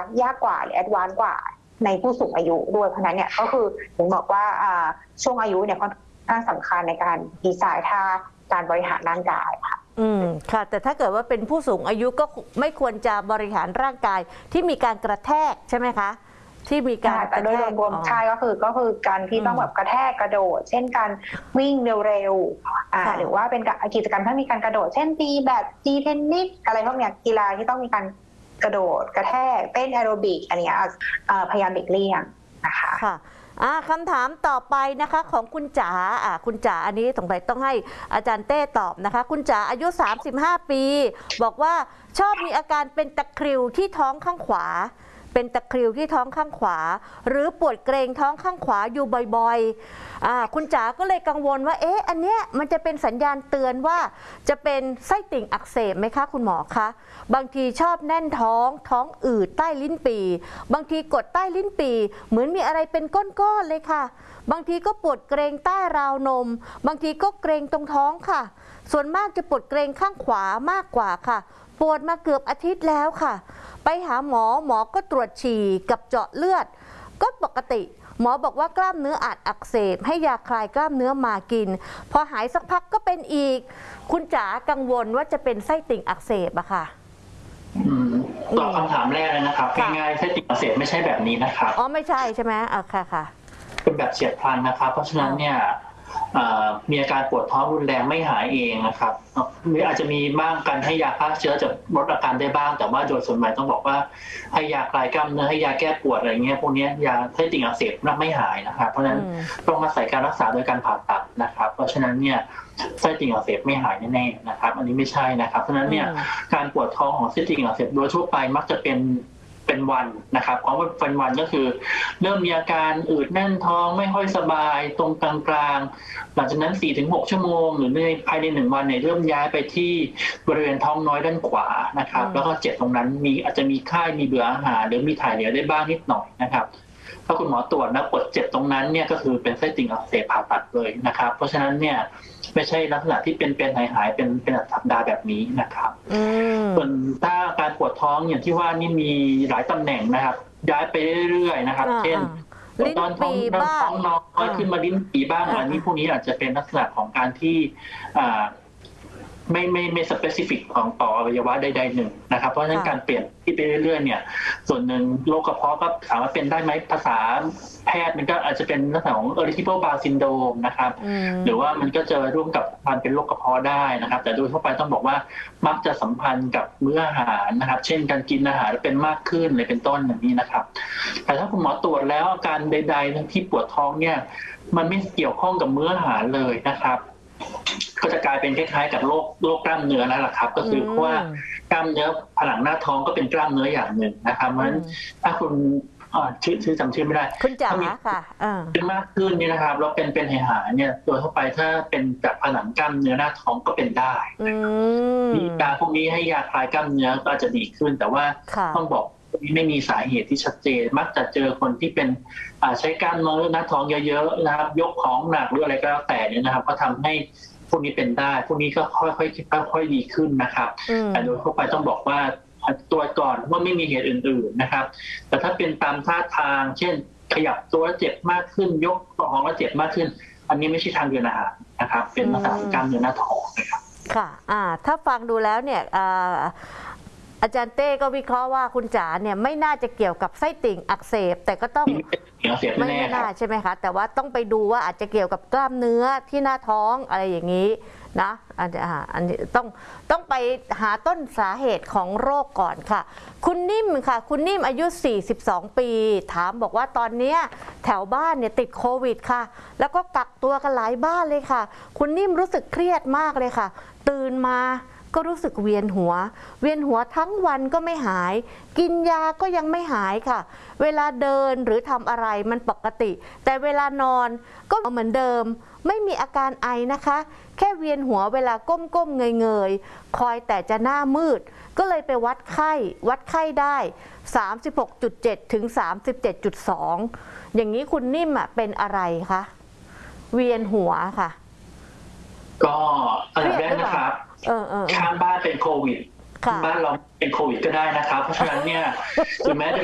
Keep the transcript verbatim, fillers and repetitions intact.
ยากกว่าหรือแอดวานซ์กว่าในผู้สูงอายุด้วยเพราะนั้นเนี่ยก็คือถึงบอกว่าช่วงอายุเนี่ยค่อนข้างสำคัญในการดีไซน์ท่าการบริหารร่างกายค่ะอืมค่ะแต่ถ้าเกิดว่าเป็นผู้สูงอายุก็ไม่ควรจะบริหารร่างกายที่มีการกระแทกใช่ไหมคะที่มีการแต่โดยรวมใช่ก็คือก็คือการที่ต้องแบบกระแทกกระโดดเช่นการวิ่งเร็วๆอ่าหรือว่าเป็นกิจกรรมที่มีการกระโดดเช่นตีแบดตีเทนนิสอะไรพวกเนี้ยกีฬาที่ต้องมีการกระโดดกระแทกเต้นแอโรบิกอันนี้พยายามหลีกเลี่ยงนะคะค่ะอ่าคำถามต่อไปนะคะของคุณจ๋าอ่าคุณจ๋าอันนี้สงสัยต้องให้อาจารย์เต้ตอบนะคะคุณจ๋าอายุสามสิบห้าปีบอกว่าชอบมีอาการเป็นตะคริวที่ท้องข้างขวาเป็นตะคริวที่ท้องข้างขวาหรือปวดเกร็งท้องข้างขวาอยู่บ่อยๆอ่าคุณจ๋าก็เลยกังวลว่าเอ๊ะอันเนี้ยมันจะเป็นสัญญาณเตือนว่าจะเป็นไส้ติ่งอักเสบไหมคะคุณหมอคะบางทีชอบแน่นท้องท้องอืดใต้ลิ้นปี่บางทีกดใต้ลิ้นปี่เหมือนมีอะไรเป็นก้อนๆเลยค่ะบางทีก็ปวดเกร็งใต้ราวนมบางทีก็เกร็งตรงท้องค่ะส่วนมากจะปวดเกร็งข้างขวามากกว่าค่ะปวดมาเกือบอาทิตย์แล้วค่ะไปหาหมอหมอก็ตรวจฉี่กับเจาะเลือดก็ปกติหมอบอกว่ากล้ามเนื้ออาจอักเสบให้ยาคลายกล้ามเนื้อมากินพอหายสักพักก็เป็นอีกคุณจ๋ากังวลว่าจะเป็นไส้ติ่งอักเสบอะค่ะตอบคำถามแรกเลยนะครับง่ายๆไส้ติ่งอักเสบไม่ใช่แบบนี้นะครับอ๋อไม่ใช่ใช่ไหมอ่ะค่ะค่ะเป็นแบบเฉียบพลันนะครับเพราะฉะนั้นเนี่ยมีอาการปวดท้องรุนแรงไม่หายเองนะครับอาจจะมีบ้างการให้ยาฆ่าเชื้อจะลดอาการได้บ้างแต่ว่าโดยส่วนใหญ่ต้องบอกว่าให้ยาคลายกล้ามเนื้อให้ยาแก้ปวดอะไรเงี้ยพวกนี้ยาไส้ติ่งอักเสบไม่หายนะครับเพราะฉะนั้นต้องอาศัยการรักษาโดยการผ่าตัดนะครับเพราะฉะนั้นเนี่ยไส้ติ่งอักเสบไม่หายแน่ๆนะครับอันนี้ไม่ใช่นะครับเพราะฉะนั้นเนี่ยการปวดท้องของไส้ติ่งอักเสบโดยทั่วไปมักจะเป็นเป็นวันนะครับเพราะว่าเป็นวันก็คือเริ่มมีอาการอืดแน่นท้องไม่ค่อยสบายตรงกลางๆหลังจากนั้น สี่ถึงหก ชั่วโมงหรือในภายในหนึ่งวันเนี่ยเริ่มย้ายไปที่บริเวณท้องน้อยด้านขวานะครับแล้วก็เจ็บตรงนั้นมีอาจจะมีไข้มีเบื่ออาหารหรือมีถ่ายเหลวได้บ้างนิดหน่อยนะครับถ้าคุณหมอตรวจแล้วปวดเจ็บตรงนั้นเนี่ยก็คือเป็นไส้ติ่งอักเสบผ่าตัดเลยนะครับเพราะฉะนั้นเนี่ยไม่ใช่ลักษณะที่เป็นเป็นหายหายเป็นเป็นสัปดาห์แบบนี้นะครับส่วนถ้าการปวดท้องอย่างที่ว่านี่มีหลายตำแหน่งนะครับย้ายไปเรื่อยๆนะครับเช่นตอนท้องท้องน้อยขึ้นมาลิ้นปี่บ้างอันนี้พวกนี้อาจจะเป็นลักษณะของการที่ไม่ไม่ไม่สเปซิฟิกของต่ออวัยวะใดๆหนึ่งนะครับเพราะฉะนั้นการเปลี่ยนที่ไปเรื่อยๆเนี่ยส่วนหนึ่งโรคกระเพาะก็สามารถเป็นได้ไหมภาษาแพทย์มันก็อาจจะเป็นลักษณะของ irritable bowel syndrome นะครับหรือว่ามันก็จะร่วมกับการเป็นโรคกระเพาะได้นะครับแต่โดยทั่วไปต้องบอกว่ามักจะสัมพันธ์กับมื้ออาหารนะครับเช่นการกินอาหารเป็นมากขึ้นเลยเป็นต้นอย่างนี้นะครับแต่ถ้าคุณหมอตรวจแล้วอาการใดๆที่ปวดท้องเนี่ยมันไม่เกี่ยวข้องกับมื้ออาหารเลยนะครับก็จะกลายเป็นคล้ายๆกับโรคโรคกล้ามเนื้อนั่นแหละครับก็คือว่ากล้ามเนื้อผนังหน้าท้องก็เป็นกล้ามเนื้ออย่างหนึ่งนะครับเพราะฉะนั้นถ้าคุณชื่อชื่อจำชื่อไม่ได้คุณจ๋าค่ะเป็นมากขึ้นนี่นะครับแล้วเป็นเป็นหายๆเนี่ยโดยทั่วไปถ้าเป็นจากผนังกล้ามเนื้อหน้าท้องก็เป็นได้มียาพวกนี้ให้ยาคลายกล้ามเนื้อก็จะดีขึ้นแต่ว่าต้องบอกไม่มีสาเหตุที่ชัดเจนมักจะเจอคนที่เป็นใช้กล้ามเนื้อหน้าท้องเยอะๆนะครับยกของหนักหรืออะไรก็แล้วแต่เนี่ยนะครับก็ทำให้พวกนี้เป็นได้พวกนี้ก็ค่อยๆค่อยๆดีขึ้นนะครับแต่โดยทั่วไปต้องบอกว่าตัวก่อนว่าไม่มีเหตุอื่นๆนะครับแต่ถ้าเป็นตามท่าทางเช่นขยับตัวเจ็บมากขึ้นยกของแล้วเจ็บมากขึ้นอันนี้ไม่ใช่ทางเดินอาหารนะครับเป็นลักษณะของกล้ามเนื้อหน้าท้องนะครับค่ะอ่าถ้าฟังดูแล้วเนี่ยอาจารย์เต้ก็วิเคราะห์ว่าคุณจ๋าเนี่ยไม่น่าจะเกี่ยวกับไส้ติ่งอักเสบแต่ก็ต้องไม่น่าใช่ไหมคะแต่ว่าต้องไปดูว่าอาจจะเกี่ยวกับกล้ามเนื้อที่หน้าท้องอะไรอย่างนี้นะอันอันนี้ต้องต้องไปหาต้นสาเหตุของโรคก่อนค่ะคุณนิ่มค่ะคุณนิ่มอายุสี่สิบสองปีถามบอกว่าตอนนี้แถวบ้านเนี่ยติดโควิดค่ะแล้วก็กักตัวกันหลายบ้านเลยค่ะคุณนิ่มรู้สึกเครียดมากเลยค่ะตื่นมาก็รู้สึกเวียนหัวเวียนหัวทั้งวันก็ไม่หายกินยาก็ยังไม่หายค่ะเวลาเดินหรือทำอะไรมันปกติแต่เวลานอนก็เหมือนเดิมไม่มีอาการไอนะคะแค่เวียนหัวเวลาก้มๆเงยๆคอยแต่จะหน้ามืดก็เลยไปวัดไข้วัดไข้ได้ สามสิบหกจุดเจ็ด ถึง สามสิบเจ็ดจุดสอง อย่างนี้คุณนิ่มอ่ะเป็นอะไรคะเวียนหัวค่ะก็อันดับแรกนะครับข้างบ้านเป็นโควิดบ้านเราเป็นโควิดก็ได้นะครับเพราะฉะนั้นเนี่ยถึงแม้